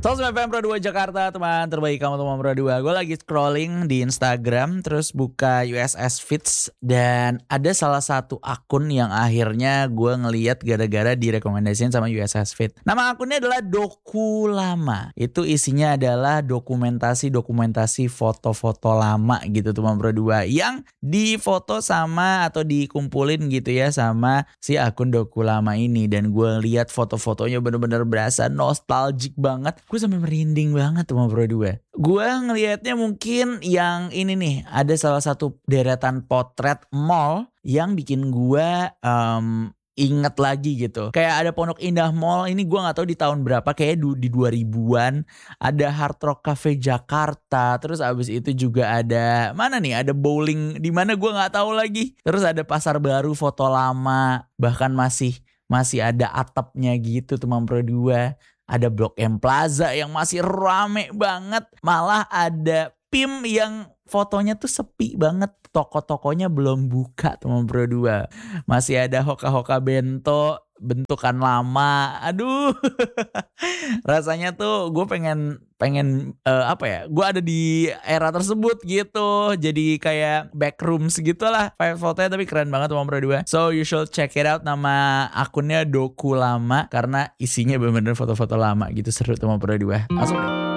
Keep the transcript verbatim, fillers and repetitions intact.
Sosmed F M Pro dua Jakarta, teman terbaik kamu teman Pro dua. Gue lagi scrolling di Instagram, terus buka U S S Feeds, dan ada salah satu akun yang akhirnya gue ngeliat gara-gara direkomendasiin sama U S S Feed. Nama akunnya adalah Doku Lama. Itu isinya adalah dokumentasi-dokumentasi foto-foto lama gitu teman Pro dua, yang difoto sama atau dikumpulin gitu ya sama si akun Doku Lama ini. Dan gue lihat foto-fotonya bener-bener berasa nostalgic banget. Gue sampai merinding banget sama Pro dua. Gue ngelihatnya mungkin yang ini nih, ada salah satu deretan potret mall yang bikin gue um, inget lagi gitu. Kayak ada Pondok Indah Mall, ini gue gak tahu di tahun berapa, kayak di dua ribuan. Ada Hard Rock Cafe Jakarta, terus abis itu juga ada mana nih, ada bowling di mana gue gak tahu lagi. Terus ada Pasar Baru foto lama, bahkan masih masih ada atapnya gitu teman Pro dua. Ada Blok M Plaza yang masih rame banget. Malah ada P I M yang fotonya tuh sepi banget. Toko-tokonya belum buka teman Pro dua. Masih ada Hoka-Hoka Bento bentukan lama. Aduh. Rasanya tuh gue pengen pengen uh, apa ya? Gue ada di era tersebut gitu. Jadi kayak backrooms gitulah fotonya, tapi keren banget teman Pro dua. So you should check it out. Nama akunnya Doku Lama karena isinya bener-bener foto-foto lama gitu. Seru teman Pro dua. Langsung deh.